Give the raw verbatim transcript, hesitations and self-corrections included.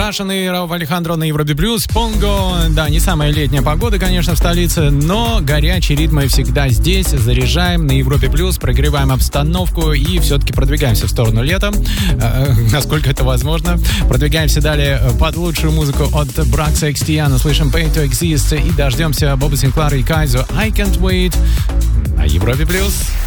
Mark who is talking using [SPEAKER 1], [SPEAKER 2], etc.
[SPEAKER 1] Russian и Рауф Алехандро на Европе Плюс. Понго, да, не самая летняя погода, конечно, в столице, но горячие ритмы всегда здесь. Заряжаем на Европе Плюс, прогреваем обстановку и все-таки продвигаемся в сторону лета, э, насколько это возможно. Продвигаемся далее под лучшую музыку от Бракса Икс Тиана. Слышим Pay to Exist и дождемся Боба Синклара и Кайзо I Can't Wait на Европе Плюс.